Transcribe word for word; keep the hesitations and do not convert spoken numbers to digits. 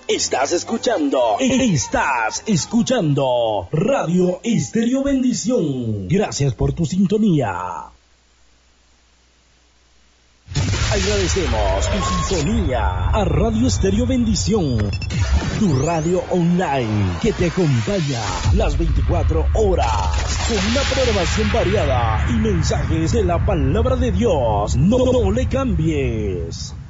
Estás escuchando, estás escuchando Radio Estéreo Bendición. Gracias por tu sintonía. Agradecemos tu sintonía a Radio Estéreo Bendición, tu radio online que te acompaña las veinticuatro horas con una programación variada y mensajes de la palabra de Dios. No, no le cambies.